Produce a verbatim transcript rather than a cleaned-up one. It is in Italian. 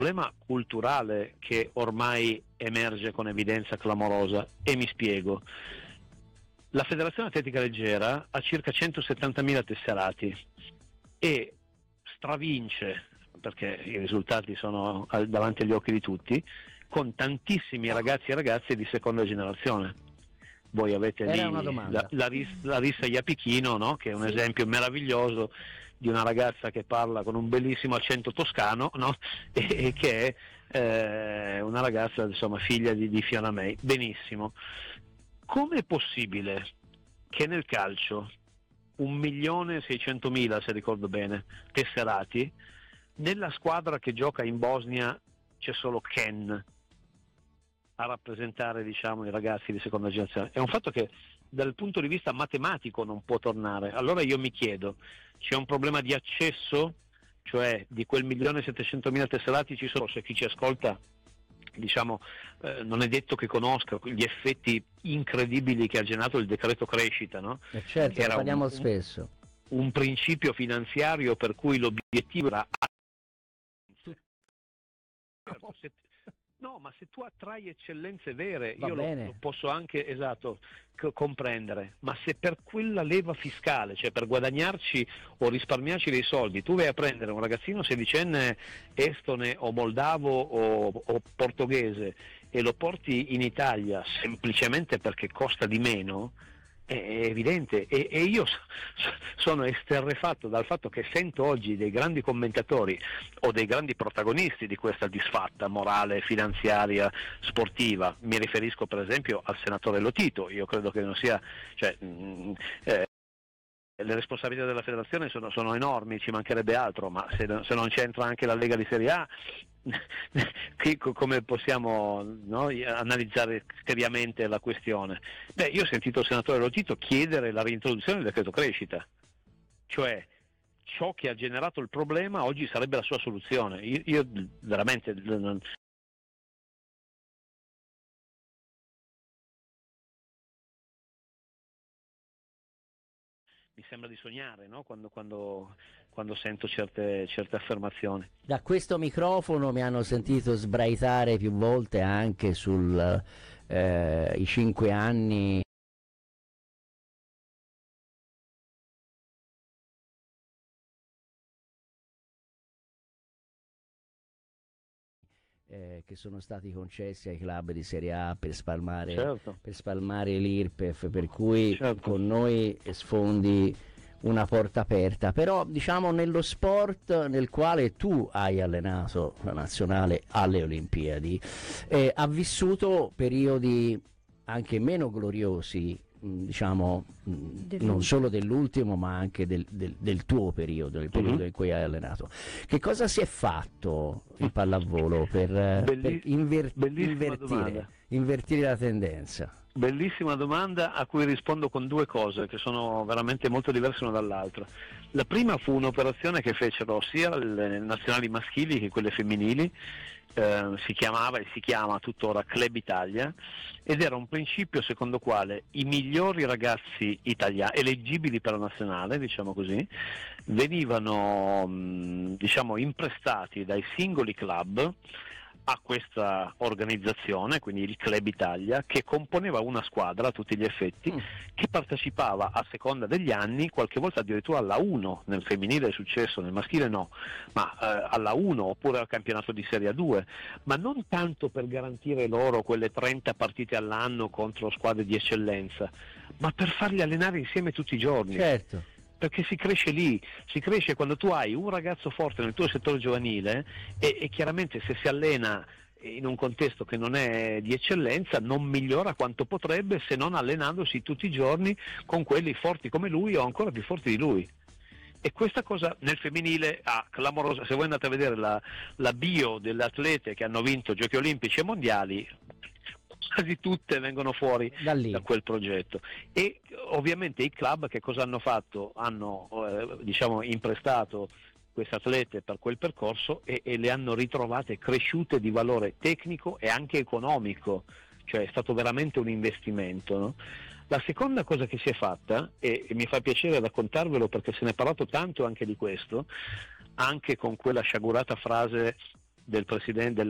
problema culturale che ormai emerge con evidenza clamorosa, e mi spiego. La Federazione Atletica Leggera ha circa centosettantamila tesserati e stravince, perché i risultati sono davanti agli occhi di tutti, con tantissimi ragazzi e ragazze di seconda generazione. Voi avete Era lì la, la, la Rissa Iapichino, no? Che è un sì. esempio meraviglioso di una ragazza che parla con un bellissimo accento toscano, no? e, e che è eh, una ragazza, insomma, figlia di, di Fiona May. Benissimo. Come è possibile che nel calcio un milione e seicentomila, se ricordo bene, tesserati, nella squadra che gioca in Bosnia c'è solo Ken a rappresentare, diciamo, i ragazzi di seconda generazione? È un fatto che dal punto di vista matematico non può tornare. Allora io mi chiedo, c'è un problema di accesso? Cioè di quel milione e settecentomila tesserati ci sono, se chi ci ascolta, diciamo, eh, non è detto che conosca gli effetti incredibili che ha generato il decreto crescita, no? Eh certo, che era parliamo un, spesso. Un, un principio finanziario per cui l'obiettivo era... Certo, se, no, ma se tu attrai eccellenze vere, Va io lo, bene. lo posso anche, esatto, c- comprendere, ma se per quella leva fiscale, cioè per guadagnarci o risparmiarci dei soldi, tu vai a prendere un ragazzino sedicenne estone o moldavo o, o portoghese e lo porti in Italia semplicemente perché costa di meno, è evidente, e, e io sono esterrefatto dal fatto che sento oggi dei grandi commentatori o dei grandi protagonisti di questa disfatta morale, finanziaria, sportiva. Mi riferisco per esempio al senatore Lotito. Io credo che non sia, cioè, mh, eh, le responsabilità della federazione sono, sono enormi, ci mancherebbe altro, ma se, se non c'entra anche la Lega di Serie A, che, come possiamo, no, analizzare seriamente la questione? Beh, io ho sentito il senatore Lotito chiedere la reintroduzione del decreto crescita, cioè ciò che ha generato il problema oggi sarebbe la sua soluzione. Io, io veramente non, mi sembra di sognare, no? quando, quando, quando sento certe, certe affermazioni. Da questo microfono mi hanno sentito sbraitare più volte anche sui eh, cinque anni Eh, che sono stati concessi ai club di Serie A per spalmare, certo. per spalmare l'I R P E F, per cui certo. con noi sfondi una porta aperta. Però diciamo nello sport nel quale tu hai allenato la nazionale alle Olimpiadi, eh, ha vissuto periodi anche meno gloriosi, diciamo non solo dell'ultimo ma anche del, del, del tuo periodo, del periodo mm-hmm. in cui hai allenato. Che cosa si è fatto in pallavolo per, Belli- per inver- invertire, invertire la tendenza? Bellissima domanda a cui rispondo con due cose che sono veramente molto diverse una dall'altra. La prima fu un'operazione che fecero sia le nazionali maschili che quelle femminili, eh, si chiamava e si chiama tuttora Club Italia, ed era un principio secondo quale i migliori ragazzi italiani, eleggibili per la nazionale, diciamo così, venivano mh, diciamo imprestati dai singoli club a questa organizzazione, quindi il Club Italia, che componeva una squadra a tutti gli effetti, mm. che partecipava a seconda degli anni, qualche volta addirittura alla uno, nel femminile è successo, nel maschile no, ma eh, alla uno oppure al campionato di Serie A due, ma non tanto per garantire loro quelle trenta partite all'anno contro squadre di eccellenza, ma per farli allenare insieme tutti i giorni. Certo. Perché si cresce lì, si cresce quando tu hai un ragazzo forte nel tuo settore giovanile e, e chiaramente se si allena in un contesto che non è di eccellenza non migliora quanto potrebbe se non allenandosi tutti i giorni con quelli forti come lui o ancora più forti di lui. E questa cosa nel femminile ha clamorosa, se voi andate a vedere la, la bio delle atlete che hanno vinto giochi olimpici e mondiali, quasi tutte vengono fuori da, da quel progetto. E ovviamente i club che cosa hanno fatto? Hanno eh, diciamo imprestato queste atlete per quel percorso e, e le hanno ritrovate cresciute di valore tecnico e anche economico, cioè è stato veramente un investimento, no? La seconda cosa che si è fatta, e, e mi fa piacere raccontarvelo perché se ne è parlato tanto anche di questo, anche con quella sciagurata frase del presidente